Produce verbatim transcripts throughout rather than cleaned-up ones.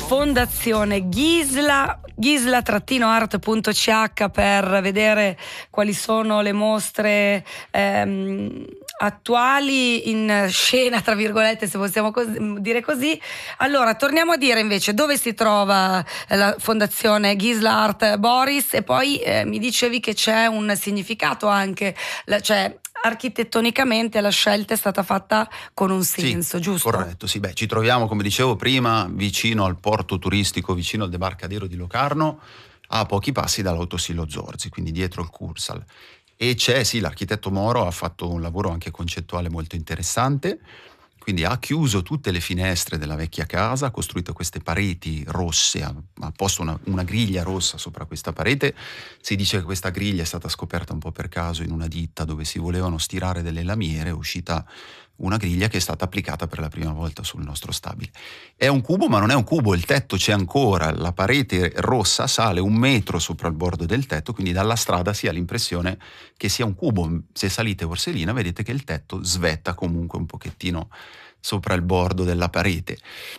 Fondazione Gisla, gisla-art punto c h per vedere quali sono le mostre ehm, attuali in scena, tra virgolette, se possiamo cos- dire così. Allora, torniamo a dire invece dove si trova la Fondazione Gisla Art, Boris, e poi eh, mi dicevi che c'è un significato anche, la, cioè architettonicamente la scelta è stata fatta con un senso, sì, giusto? Corretto, sì. Beh, ci troviamo, come dicevo prima, vicino al porto turistico, vicino al debarcadero di Locarno, a pochi passi dall'autosilo Zorzi, quindi dietro il Cursal. E c'è, sì, l'architetto Moro ha fatto un lavoro anche concettuale molto interessante, quindi ha chiuso tutte le finestre della vecchia casa, ha costruito queste pareti rosse, ha, ha posto una, una griglia rossa sopra questa parete. Si dice che questa griglia è stata scoperta un po' per caso in una ditta dove si volevano stirare delle lamiere, è uscita una griglia che è stata applicata per la prima volta sul nostro stabile. È un cubo, ma non è un cubo, il tetto c'è ancora, la parete rossa sale un metro sopra il bordo del tetto, quindi dalla strada si ha l'impressione che sia un cubo. Se salite Orselina vedete che il tetto svetta comunque un pochettino sopra il bordo della parete.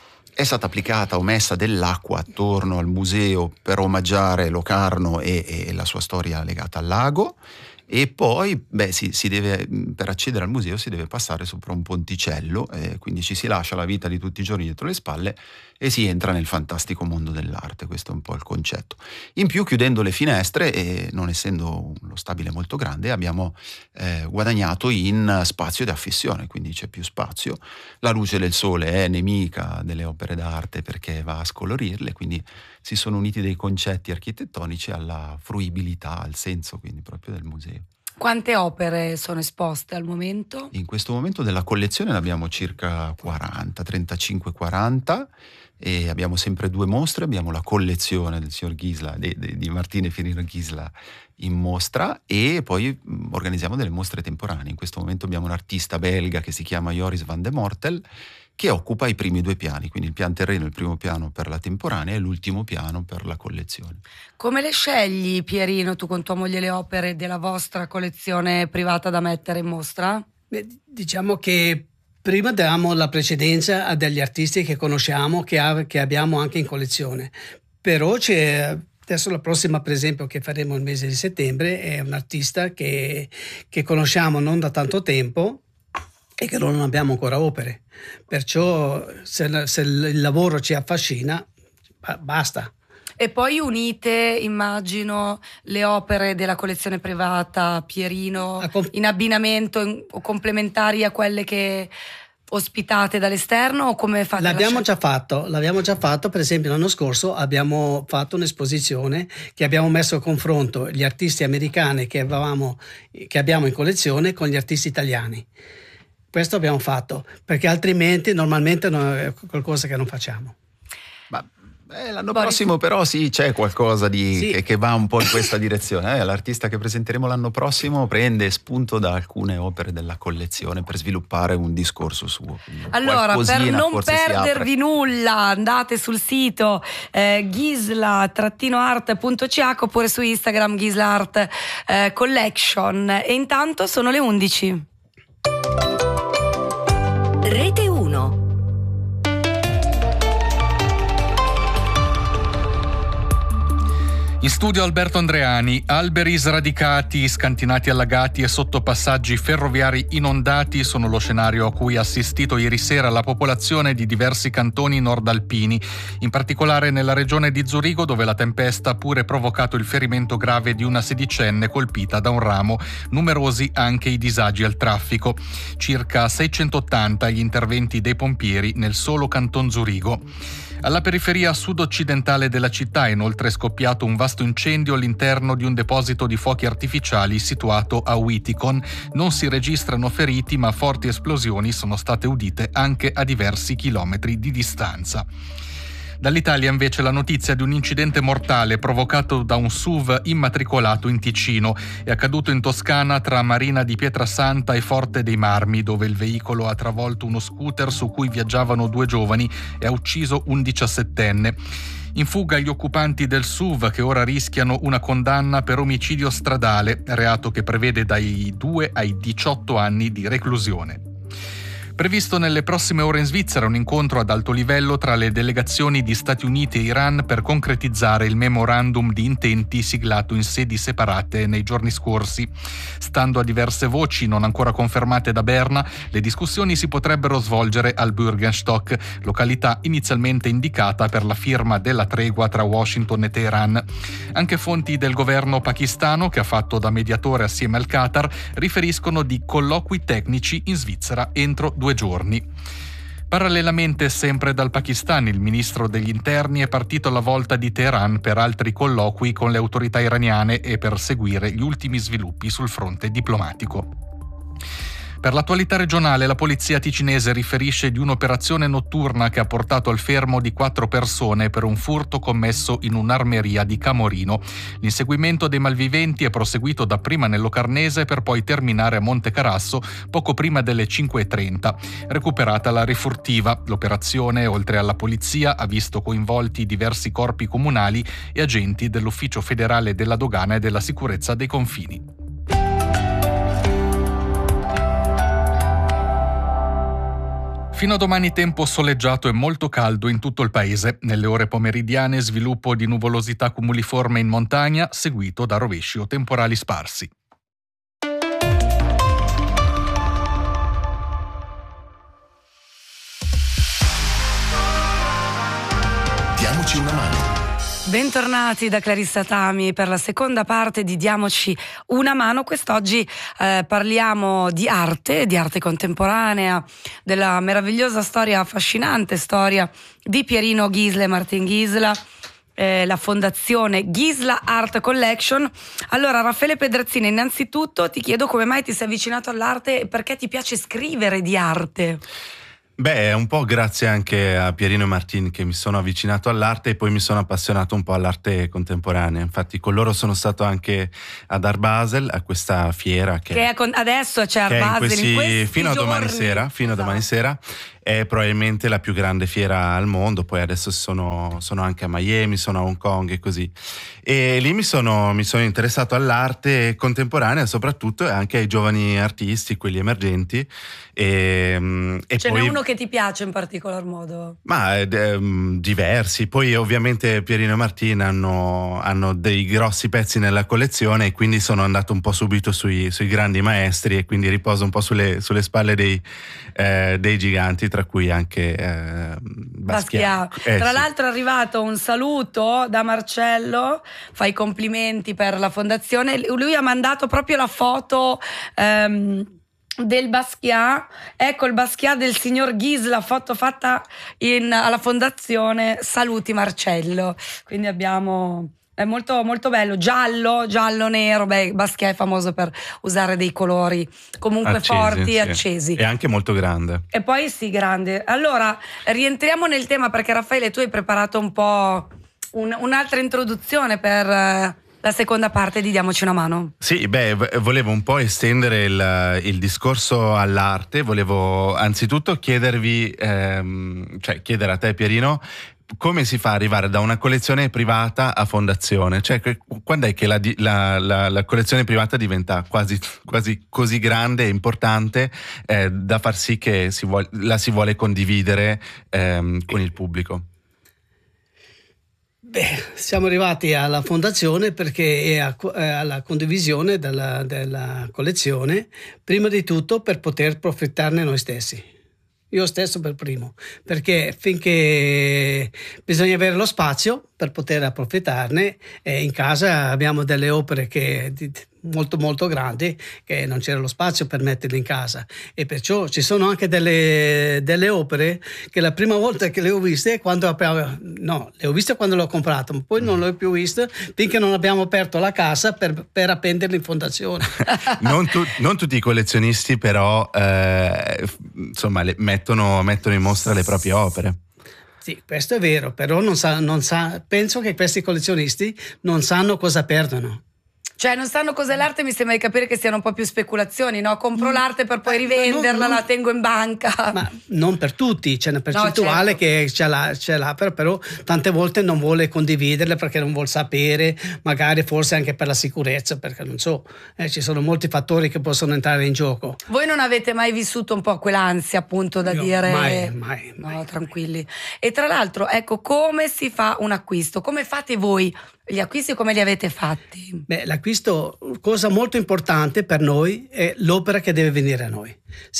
È stata applicata o messa dell'acqua attorno al museo per omaggiare Locarno e, e la sua storia legata al lago. E poi, beh, si, si deve, per accedere al museo si deve passare sopra un ponticello, eh, quindi ci si lascia la vita di tutti i giorni dietro le spalle e si entra nel fantastico mondo dell'arte. Questo è un po' il concetto. In più, chiudendo le finestre, e non essendo lo stabile molto grande, abbiamo eh, guadagnato in spazio di affissione, quindi c'è più spazio. La luce del sole è nemica delle opere d'arte perché va a scolorirle, quindi si sono uniti dei concetti architettonici alla fruibilità, al senso quindi proprio del museo. Quante opere sono esposte al momento? In questo momento della collezione ne abbiamo circa quaranta, trentacinque quaranta, e abbiamo sempre due mostre. Abbiamo la collezione del signor Gisla, di, di Martino Firino Gisla in mostra, e poi mh, organizziamo delle mostre temporanee. In questo momento abbiamo un artista belga che si chiama Joris van de Mortel, che occupa i primi due piani, quindi il pian terreno, il primo piano per la temporanea e l'ultimo piano per la collezione. Come le scegli, Pierino, tu con tua moglie, le opere della vostra collezione privata da mettere in mostra? Beh, diciamo che prima diamo la precedenza a degli artisti che conosciamo, che, ha, che abbiamo anche in collezione, però c'è... Adesso la prossima, per esempio, che faremo il mese di settembre, è un artista che, che conosciamo non da tanto tempo e che non abbiamo ancora opere. Perciò se, se il lavoro ci affascina, basta. E poi unite, immagino, le opere della collezione privata Pierino comp- in abbinamento in, o complementari a quelle che ospitate dall'esterno, o come fate? L'abbiamo già fatto, l'abbiamo già fatto, per esempio l'anno scorso abbiamo fatto un'esposizione che abbiamo messo a confronto gli artisti americani che avevamo, che abbiamo in collezione con gli artisti italiani. Questo abbiamo fatto, perché altrimenti normalmente è qualcosa che non facciamo. Ma eh, l'anno Boris. prossimo però sì, c'è qualcosa di, sì. che, che va un po' in questa direzione. Eh, l'artista che presenteremo l'anno prossimo prende spunto da alcune opere della collezione per sviluppare un discorso suo. Allora, per non perdervi nulla, andate sul sito eh, gisla-art punto c h oppure su Instagram Gisla Art eh, Collection. E intanto sono le undici. Rete uno. In studio Alberto Andreani. Alberi sradicati, scantinati allagati e sottopassaggi ferroviari inondati sono lo scenario a cui ha assistito ieri sera la popolazione di diversi cantoni nordalpini, in particolare nella regione di Zurigo, dove la tempesta ha pure provocato il ferimento grave di una sedicenne colpita da un ramo. Numerosi anche i disagi al traffico. Circa seicentottanta gli interventi dei pompieri nel solo canton Zurigo. Alla periferia sud-occidentale della città è inoltre scoppiato un vasto incendio all'interno di un deposito di fuochi artificiali situato a Witticon. Non si registrano feriti, ma forti esplosioni sono state udite anche a diversi chilometri di distanza. Dall'Italia invece la notizia di un incidente mortale provocato da un S U V immatricolato in Ticino. È accaduto in Toscana tra Marina di Pietrasanta e Forte dei Marmi, dove il veicolo ha travolto uno scooter su cui viaggiavano due giovani e ha ucciso un diciassettenne. In fuga gli occupanti del S U V, che ora rischiano una condanna per omicidio stradale, reato che prevede dai due ai diciotto anni di reclusione. Previsto nelle prossime ore in Svizzera un incontro ad alto livello tra le delegazioni di Stati Uniti e Iran per concretizzare il memorandum di intenti siglato in sedi separate nei giorni scorsi. Stando a diverse voci non ancora confermate da Berna, le discussioni si potrebbero svolgere al Bürgenstock, località inizialmente indicata per la firma della tregua tra Washington e Teheran. Anche fonti del governo pakistano, che ha fatto da mediatore assieme al Qatar, riferiscono di colloqui tecnici in Svizzera entro due giorni. Parallelamente, sempre dal Pakistan, il ministro degli interni è partito alla volta di Teheran per altri colloqui con le autorità iraniane e per seguire gli ultimi sviluppi sul fronte diplomatico. Per l'attualità regionale, la polizia ticinese riferisce di un'operazione notturna che ha portato al fermo di quattro persone per un furto commesso in un'armeria di Camorino. L'inseguimento dei malviventi è proseguito dapprima nel Locarnese per poi terminare a Monte Carasso poco prima delle cinque e trenta. Recuperata la rifurtiva, l'operazione, oltre alla polizia, ha visto coinvolti diversi corpi comunali e agenti dell'Ufficio federale della dogana e della sicurezza dei confini. Fino a domani tempo soleggiato e molto caldo in tutto il paese. Nelle ore pomeridiane sviluppo di nuvolosità cumuliforme in montagna, seguito da rovesci o temporali sparsi. Diamoci una mano. Bentornati da Clarissa Tami per la seconda parte di Diamoci una mano. Quest'oggi eh, parliamo di arte, di arte contemporanea, della meravigliosa storia, affascinante storia di Pierino Ghisla e Martin Ghisla, eh, la fondazione Ghisla Art Collection. Allora, Raffaele Pedrezzini, innanzitutto ti chiedo come mai ti sei avvicinato all'arte e perché ti piace scrivere di arte. Beh, è un po' grazie anche a Pierino e Martin che mi sono avvicinato all'arte e poi mi sono appassionato un po' all'arte contemporanea. Infatti con loro sono stato anche ad Art Basel, a questa fiera che, che è con, adesso c'è Art Basel in questi, in questi fino a domani giorni. sera, fino esatto. a domani sera. È probabilmente la più grande fiera al mondo, poi adesso sono, sono anche a Miami, sono a Hong Kong e così. E lì mi sono, mi sono interessato all'arte contemporanea soprattutto e anche ai giovani artisti, quelli emergenti. E, e Ce poi, n'è uno che ti piace in particolar modo? Ma eh, diversi, poi ovviamente Pierino e Martin hanno, hanno dei grossi pezzi nella collezione e quindi sono andato un po' subito sui, sui grandi maestri e quindi riposo un po' sulle, sulle spalle dei, eh, dei giganti, tra cui anche eh, Basquiat. Basquiat. Eh, Tra sì. l'altro è arrivato un saluto da Marcello, fa i complimenti per la fondazione, lui ha mandato proprio la foto ehm, del Basquiat, ecco il Basquiat del signor Ghisla, foto fatta in, alla fondazione, saluti Marcello, quindi abbiamo... È molto, molto bello, giallo, giallo, nero. Beh, Basquiat è famoso per usare dei colori comunque Accesi, forti e sì. accesi. E anche molto grande. E poi sì, grande. Allora, rientriamo nel tema perché Raffaele, tu hai preparato un po' un, un'altra introduzione per eh, la seconda parte di Diamoci una mano. Sì, beh, volevo un po' estendere il, il discorso all'arte. Volevo anzitutto chiedervi, ehm, cioè chiedere a te Pierino, come si fa ad arrivare da una collezione privata a fondazione? Cioè, quando è che la, la, la, la collezione privata diventa quasi, quasi così grande e importante eh, da far sì che si vuole, la si vuole condividere ehm, con il pubblico? Beh, siamo arrivati alla fondazione perché è a, è alla condivisione della, della collezione, prima di tutto per poter profittarne noi stessi. Io stesso per primo, perché finché bisogna avere lo spazio per poter approfittarne, e in casa abbiamo delle opere che molto molto grandi che non c'era lo spazio per metterle in casa, e perciò ci sono anche delle, delle opere che la prima volta che le ho viste quando no, le ho viste quando l'ho comprato, ma poi non le ho più viste finché non abbiamo aperto la casa per, per appenderle in fondazione. non, tu, non tutti i collezionisti però eh, insomma le mettono, mettono in mostra le proprie opere. Sì, questo è vero, però non sa, non sa, penso che questi collezionisti non sanno cosa perdono. Cioè non sanno cos'è l'arte, mi sembra di capire che siano un po' più speculazioni, no? Compro l'arte per poi rivenderla, no, no, la tengo in banca. Ma non per tutti, c'è una percentuale No, certo. che ce l'ha, ce l'ha, però tante volte non vuole condividerle perché non vuole sapere, magari forse anche per la sicurezza, perché non so, eh, ci sono molti fattori che possono entrare in gioco. Voi non avete mai vissuto un po' quell'ansia, appunto, da Io dire mai, mai, no, mai, tranquilli. E tra l'altro, ecco, come si fa un acquisto? Come fate voi gli acquisti, come li avete fatti? Beh, l'acquisto, cosa molto importante per noi è l'opera che deve venire a noi.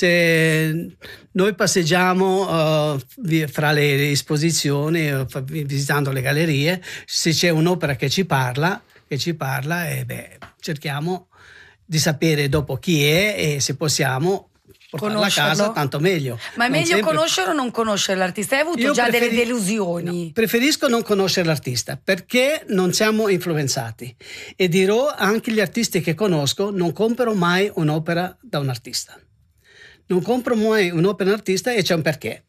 Se noi passeggiamo uh, fra le esposizioni, uh, visitando le gallerie, se c'è un'opera che ci parla, che ci parla, e beh, cerchiamo di sapere dopo chi è e se possiamo portarla a casa, tanto meglio. Ma è non meglio sempre... conoscere o non conoscere l'artista? Hai avuto Io già preferi... delle delusioni? No, preferisco non conoscere l'artista perché non siamo influenzati, e dirò anche gli artisti che conosco: non compro mai un'opera da un artista, non compro mai un'opera da un artista, e c'è un perché.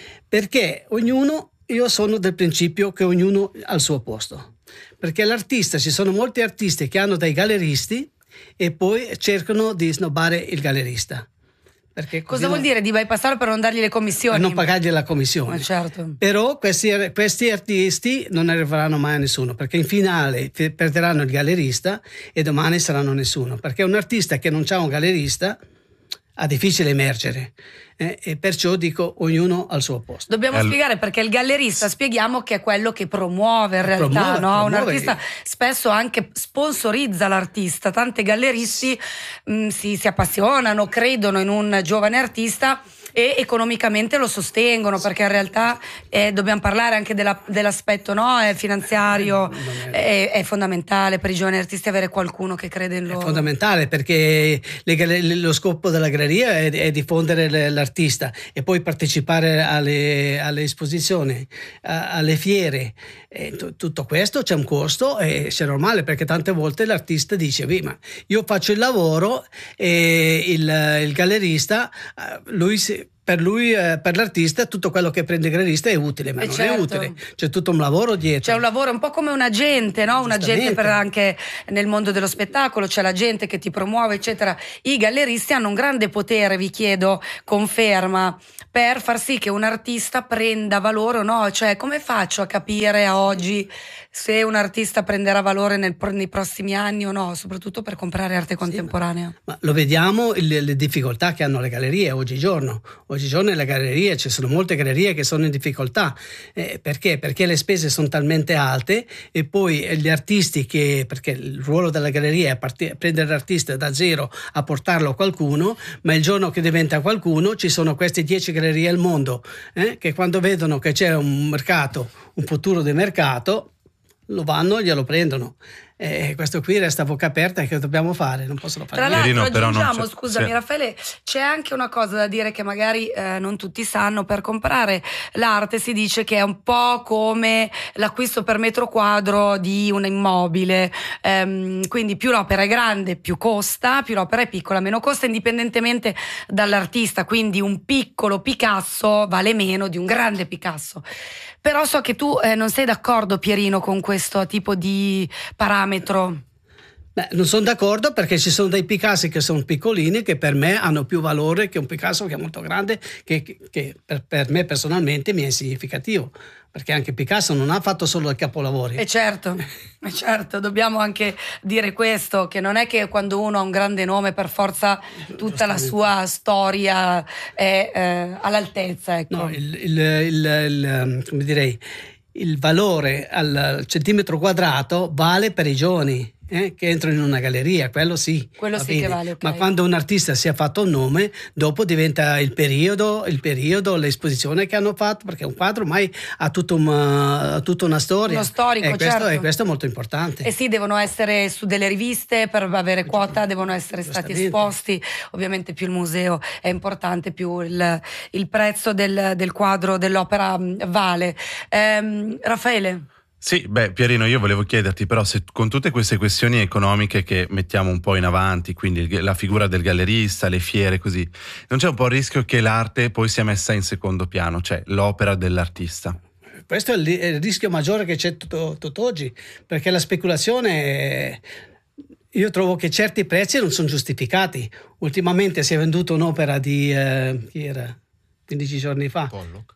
Perché ognuno, io sono del principio che ognuno ha il suo posto, perché l'artista, ci sono molti artisti che hanno dei galleristi e poi cercano di snobbare il gallerista. Perché cosa vuol non... dire di bypassare per non dargli le commissioni? Per non pagargli la commissione. Ma certo. Però questi, questi artisti non arriveranno mai a nessuno, perché in finale perderanno il gallerista e domani saranno nessuno, perché un artista che non ha un gallerista ha difficile emergere, eh, e perciò dico ognuno al suo posto. Dobbiamo All... spiegare perché il gallerista, spieghiamo che è quello che promuove in realtà, promuove, no? promuove. Un artista spesso anche sponsorizza l'artista. Tanti galleristi mh, si, si appassionano, credono in un giovane artista e economicamente lo sostengono, perché in realtà eh, dobbiamo parlare anche della, dell'aspetto, no? È finanziario, è, è fondamentale per i giovani artisti avere qualcuno che crede in loro. È fondamentale, perché le, lo scopo della galleria è, è diffondere l'artista e poi partecipare alle, alle esposizioni, alle fiere. E t- tutto questo c'è un costo, e c'è normale, perché tante volte l'artista dice: ma io faccio il lavoro e il, il gallerista, lui si per lui, eh, per l'artista, tutto quello che prende il gallerista è utile, ma eh non certo. è utile, c'è tutto un lavoro dietro. C'è un lavoro un po' come un agente, no? Un agente per anche nel mondo dello spettacolo, c'è la gente che ti promuove, eccetera. I galleristi hanno un grande potere, vi chiedo conferma, per far sì che un artista prenda valore o no. Cioè, come faccio a capire a oggi se un artista prenderà valore nel, nei prossimi anni o no, soprattutto per comprare arte contemporanea? Sì, ma, ma lo vediamo le, le difficoltà che hanno le gallerie oggigiorno. Oggigiorno nelle gallerie ci sono molte gallerie che sono in difficoltà. Eh, perché? Perché le spese sono talmente alte, e poi gli artisti che, perché il ruolo della galleria è parti, prendere l'artista da zero a portarlo a qualcuno, ma il giorno che diventa qualcuno ci sono queste dieci gallerie al mondo, eh, che quando vedono che c'è un mercato, un futuro di mercato, lo vanno e glielo prendono. E questo qui resta a bocca aperta. Che dobbiamo fare? Non possono fare Tra niente. l'altro Però non aggiungiamo, c'è- scusami sì. Raffaele, c'è anche una cosa da dire che magari eh, non tutti sanno: per comprare l'arte si dice che è un po' come l'acquisto per metro quadro di un immobile, ehm, quindi più l'opera è grande più costa, più l'opera è piccola meno costa, indipendentemente dall'artista. Quindi un piccolo Picasso vale meno di un grande Picasso. Però so che tu eh, non sei d'accordo, Pierino, con questo tipo di parametro. Beh, non sono d'accordo, perché ci sono dei Picassi che sono piccolini, che per me hanno più valore che un Picasso che è molto grande, che, che, che per, per me personalmente mi è significativo, perché anche Picasso non ha fatto solo i capolavori. E certo, e certo, dobbiamo anche dire questo, che non è che quando uno ha un grande nome per forza tutta la sua storia è eh, all'altezza, ecco. No, il, il, il, il, come direi, il valore al centimetro quadrato vale per i giovani, eh, che entrano in una galleria, quello sì. Quello va sì bene. che vale, ok. Ma quando un artista si è fatto un nome, dopo diventa il periodo, il periodo, l'esposizione che hanno fatto, perché un quadro mai ha tutto una, tutta una storia. Uno storico, e questo, certo. E questo è molto importante. E sì, devono essere su delle riviste per avere quota, devono essere stati esposti. Ovviamente più il museo è importante, più il, il prezzo del, del quadro, dell'opera vale. Ehm, Raffaele? Sì, beh, Pierino, io volevo chiederti però se con tutte queste questioni economiche che mettiamo un po' in avanti, quindi il- la figura del gallerista, le fiere, così, non c'è un po' il rischio che l'arte poi sia messa in secondo piano, cioè l'opera dell'artista? Questo è il, è il rischio maggiore che c'è tutto, tutt'oggi, perché la speculazione è, io trovo che certi prezzi non sono giustificati. Ultimamente si è venduta un'opera di eh, chi era? quindici giorni fa. Pollock.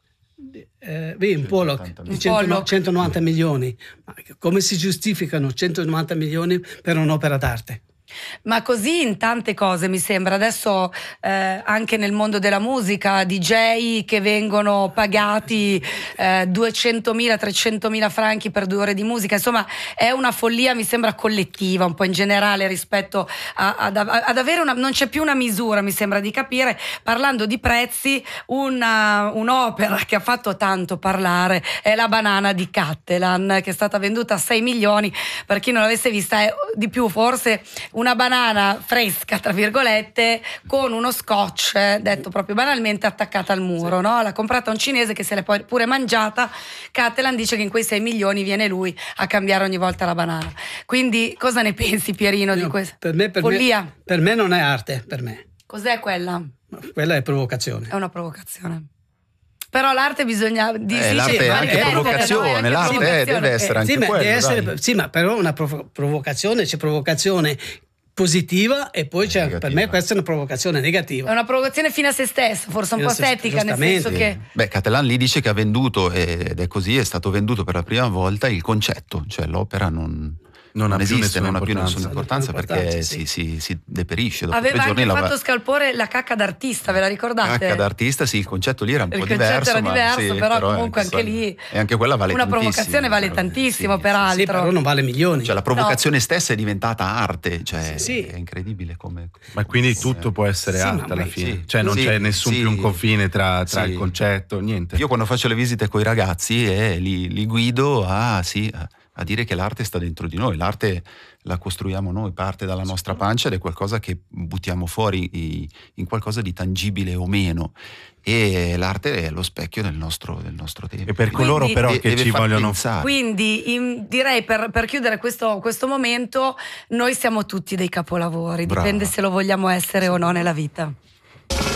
Eh, sì, un Pollock di Pollock. centonovanta milioni. Ma come si giustificano centonovanta milioni per un'opera d'arte? Ma così in tante cose mi sembra, adesso eh, anche nel mondo della musica, D J che vengono pagati eh, duecentomila, trecentomila franchi per due ore di musica, insomma è una follia, mi sembra collettiva un po' in generale rispetto a, ad, ad avere una, non c'è più una misura, mi sembra di capire. Parlando di prezzi, una, un'opera che ha fatto tanto parlare è La banana di Catalan, che è stata venduta a sei milioni, per chi non l'avesse vista è di più forse una banana fresca, tra virgolette, con uno scotch, detto proprio banalmente, attaccata al muro, sì. No? L'ha comprata un cinese che se l'è poi pure mangiata. Catalan dice che in quei sei milioni viene lui a cambiare ogni volta la banana. Quindi cosa ne pensi, Pierino, no, di questo? Per me, per follia? Me, per me non è arte, per me. Cos'è quella? Quella è provocazione. È una provocazione. Però l'arte bisogna di eh, l'arte è anche provocazione, no? L'arte provocazione. Deve essere anche sì, quello, deve essere, sì, ma però una provo- provocazione, c'è provocazione positiva e poi c'è, negativa. Per me questa è una provocazione negativa. È una provocazione fine a se stessa, forse un fine po' estetica, nel senso che... Beh, Catalan lì dice che ha venduto, ed è così, è stato venduto per la prima volta il concetto, cioè l'opera non... Non, non esiste, non ha più nessuna importanza, perché sì. si, si, si deperisce dopo aveva tre giorni. Aveva anche la... fatto scalpore la cacca d'artista, ve la ricordate? Cacca d'artista, sì, il concetto lì era un il po' diverso. Il concetto era diverso, sì, però, però comunque anche, anche lì... E anche quella vale una tantissimo. Una provocazione vale tantissimo, sì, peraltro. Sì, però non vale milioni. Cioè la provocazione no. stessa è diventata arte, cioè sì, sì. È incredibile come... Ma quindi tutto può essere sì, arte alla fine? Sì, cioè non sì, c'è nessun sì, più un confine tra, tra sì. il concetto, niente? Io quando faccio le visite con i ragazzi eh, li, li guido a, sì, a, a dire che l'arte sta dentro di noi, l'arte la costruiamo noi, parte dalla nostra pancia ed è qualcosa che buttiamo fuori in qualcosa di tangibile o meno, e l'arte è lo specchio del nostro, del nostro tempo. E per coloro quindi, però de- che ci vogliono pensare. Quindi in, direi per, per chiudere questo, questo momento, noi siamo tutti dei capolavori, Brava. Dipende se lo vogliamo essere o no nella vita.